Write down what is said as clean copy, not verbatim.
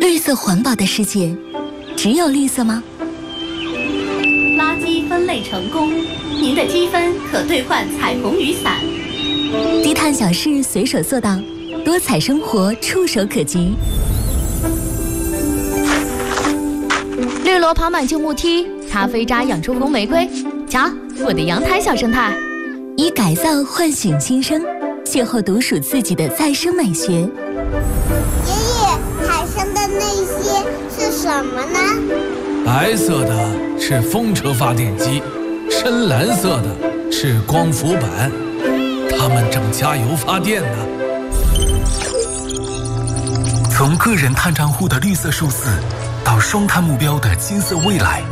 绿色环保的世界，只有绿色吗？ 垃圾分类成功，您的积分可兑换彩虹雨伞。 低碳小事随手做到，多彩生活触手可及。 绿萝爬满旧木梯，咖啡渣养出红玫瑰。瞧，我的阳台小生态。 以改造唤醒新生，邂逅独属自己的再生美学。 爷爷，海上的那些是什么呢？ 白色的是风车发电机，深蓝色的是光伏板，它们正加油发电呢。 从个人碳账户的绿色数字，到双碳目标的金色未来。